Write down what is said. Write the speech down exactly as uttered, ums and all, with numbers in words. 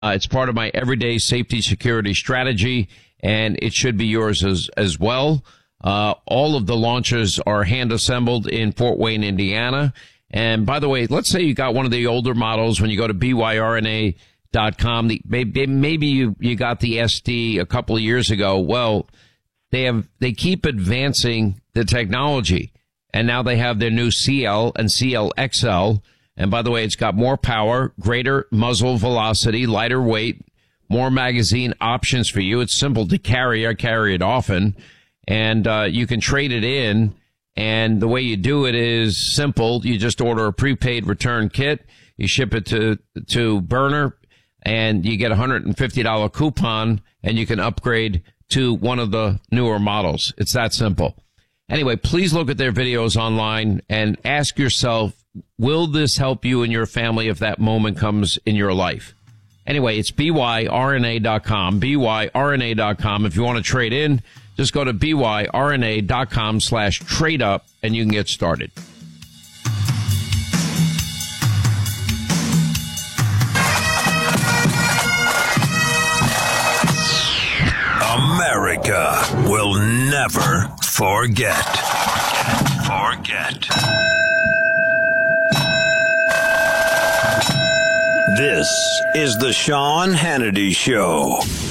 Uh, it's part of my everyday safety security strategy, and it should be yours as, as well. Uh, all of the launchers are hand assembled in Fort Wayne, Indiana. And by the way, let's say you got one of the older models when you go to B Y R N A dot com. The, maybe, maybe you, you got the S D a couple of years ago. Well, they have, they keep advancing the technology, and now they have their new C L and C L X L. And by the way, it's got more power, greater muzzle velocity, lighter weight, more magazine options for you. It's simple to carry. I carry it often. And uh, you can trade it in. And the way you do it is simple. You just order a prepaid return kit. You ship it to to Burner, and you get a one hundred fifty dollars coupon, and you can upgrade to one of the newer models. It's that simple. Anyway, please look at their videos online and ask yourself, will this help you and your family if that moment comes in your life? Anyway, it's B Y R N A dot com, B Y R N A dot com. If you want to trade in, just go to B Y R N A dot com slash trade up and you can get started. America will never forget. Forget. This is the Sean Hannity Show.